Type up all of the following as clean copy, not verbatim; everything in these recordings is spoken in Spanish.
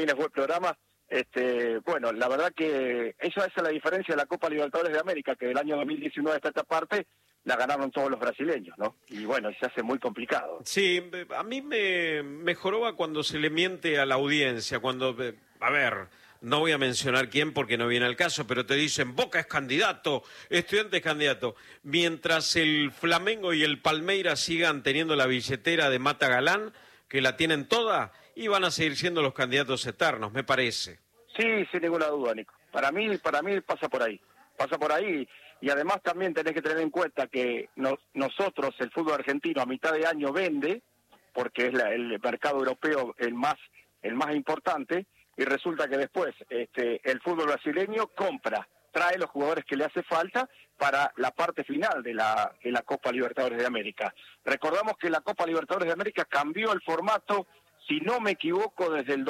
también es buen programa. Bueno, la verdad que esa es la diferencia de la Copa Libertadores de América, que del año 2019 hasta esta parte la ganaron todos los brasileños, ¿no? Y bueno, se hace muy complicado. Sí, a mí me joroba cuando se le miente a la audiencia, cuando, a ver, no voy a mencionar quién porque no viene al caso, pero te dicen Boca es candidato, Estudiantes es candidato, mientras el Flamengo y el Palmeiras sigan teniendo la billetera de Mata Galán, que la tienen toda, y van a seguir siendo los candidatos eternos, me parece. Sí, sin ninguna duda, Nico. Para mí pasa por ahí, y además también tenés que tener en cuenta que nosotros, el fútbol argentino, a mitad de año vende, porque es el mercado europeo el más importante, y resulta que después el fútbol brasileño trae los jugadores que le hace falta para la parte final de la Copa Libertadores de América. Recordamos que la Copa Libertadores de América cambió el formato, si no me equivoco, desde el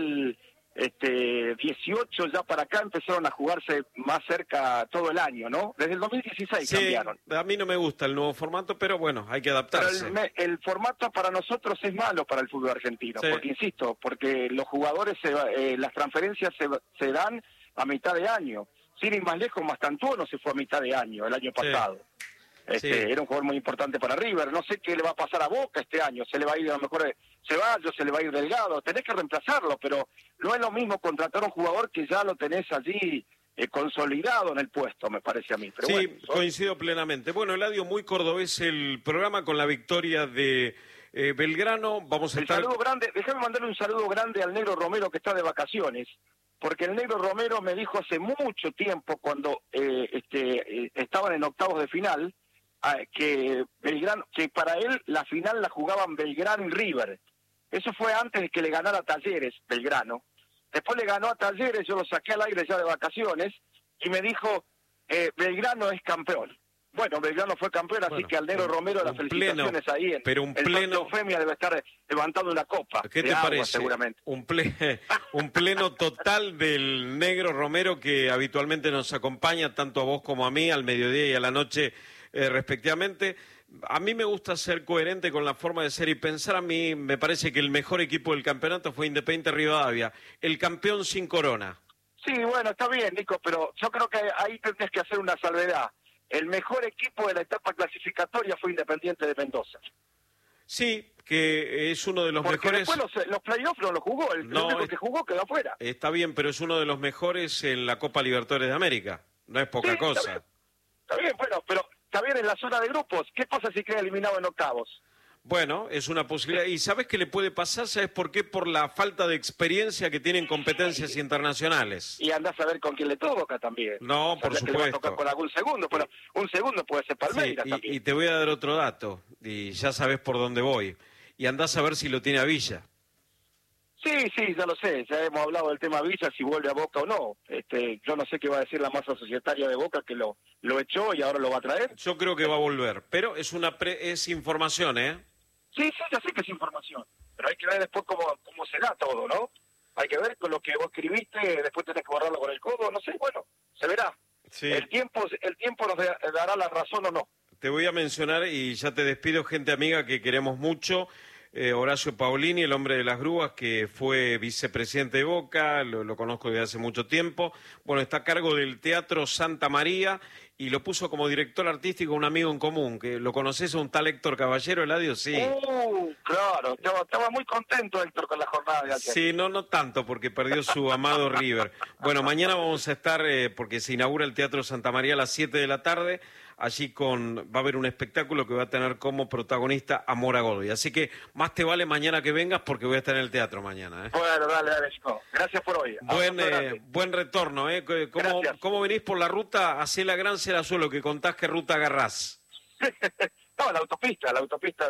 2018 ya para acá empezaron a jugarse más cerca todo el año, ¿no? Desde el 2016 sí, cambiaron. A mí no me gusta el nuevo formato, pero bueno, hay que adaptarse. Pero el formato para nosotros es malo para el fútbol argentino, sí. Porque insisto, porque los jugadores, las transferencias se dan a mitad de año. Sin ir más lejos, Mastantuono se fue a mitad de año, el año pasado. Sí. Era un jugador muy importante para River. No sé qué le va a pasar a Boca este año. Se le va a ir a lo mejor Ceballos, se le va a ir Delgado. Tenés que reemplazarlo, pero no es lo mismo contratar a un jugador que ya lo tenés allí consolidado en el puesto, me parece a mí. Pero sí, bueno, coincido plenamente. Bueno, Eladio, muy cordobés el programa con la victoria de Belgrano. Vamos a estar... saludo grande. Déjame mandarle un saludo grande al Negro Romero, que está de vacaciones. Porque el Negro Romero me dijo hace mucho tiempo, cuando estaban en octavos de final, que para él la final la jugaban Belgrano y River. Eso fue antes de que le ganara a Talleres, Belgrano. Después le ganó a Talleres, yo lo saqué al aire ya de vacaciones, y me dijo, Belgrano es campeón. Bueno, Belgrano fue campeón, así que al Negro Romero las felicitaciones ahí. Pero un pleno... Eufemia debe estar levantando una copa. ¿Qué te agua, parece? Seguramente. Un pleno total del Negro Romero, que habitualmente nos acompaña tanto a vos como a mí al mediodía y a la noche respectivamente. A mí me gusta ser coherente con la forma de ser y pensar. A mí me parece que el mejor equipo del campeonato fue Independiente Rivadavia, el campeón sin corona. Sí, bueno, está bien, Nico, pero yo creo que ahí tendrías que hacer una salvedad. El mejor equipo de la etapa clasificatoria fue Independiente de Mendoza. Sí, que es uno de los mejores... Porque después los playoffs no los jugó, el único que jugó quedó afuera. Está bien, pero es uno de los mejores en la Copa Libertadores de América. No es poca cosa. Está bien, bueno, pero está bien en la zona de grupos. ¿Qué pasa si queda eliminado en octavos? Bueno, es una posibilidad. ¿Y sabes qué le puede pasar? ¿Sabes por qué? Por la falta de experiencia que tienen competencias internacionales. Y andás a ver con quién le toca también. No, por supuesto. Le va a tocar con algún segundo, pero un segundo puede ser Palmeiras también. Y te voy a dar otro dato, y ya sabes por dónde voy. Y andás a ver si lo tiene a Villa. Sí, ya lo sé. Ya hemos hablado del tema Villa, si vuelve a Boca o no. Yo no sé qué va a decir la masa societaria de Boca, que lo echó y ahora lo va a traer. Yo creo que va a volver, pero es información, ¿eh? Sí, ya sé que es información, pero hay que ver después cómo se da todo, ¿no? Hay que ver con lo que vos escribiste, después tenés que borrarlo con el codo, no sé, bueno, se verá. Sí. El tiempo nos dará la razón o no. Te voy a mencionar, y ya te despido, gente amiga que queremos mucho, Horacio Paolini, el hombre de las grúas, que fue vicepresidente de Boca, lo conozco desde hace mucho tiempo. Bueno, está a cargo del Teatro Santa María y lo puso como director artístico un amigo en común, que lo conoces, un tal Héctor Caballero, Eladio, sí. Claro, estaba muy contento Héctor con la jornada de ayer. Sí, no tanto, porque perdió su amado River. Bueno, mañana vamos a estar, porque se inaugura el Teatro Santa María a las 7 de la tarde, allí va a haber un espectáculo que va a tener como protagonista a Mora Godoy. Así que más te vale mañana que vengas, porque voy a estar en el teatro mañana. Bueno, dale, Chico. Gracias por hoy. Buen retorno. ¿Cómo venís por la ruta? Hacé la gran Serazuelo, que contás qué ruta agarrás. No, la autopista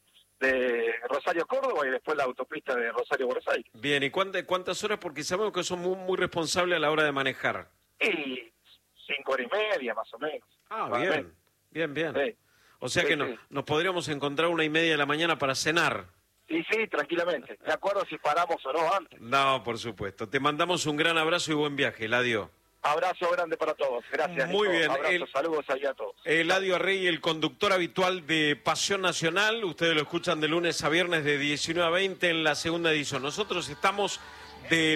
de Rosario Córdoba y después la autopista de Rosario Buenos Aires. Bien, ¿y cuántas horas? Porque sabemos que son muy responsables a la hora de manejar. Y 5 horas y media, más o menos. Ah, bien. Sí. O sea que nos podríamos encontrar 1:30 de la mañana para cenar. Sí, tranquilamente. De acuerdo si paramos o no antes. No, por supuesto. Te mandamos un gran abrazo y buen viaje, Eladio. Abrazo grande para todos. Gracias. Muy Nico. bien. Abrazo, saludos allá a todos. Eladio Arrey, el conductor habitual de Pasión Nacional. Ustedes lo escuchan de lunes a viernes de 19 a 20 en la segunda edición. Nosotros estamos de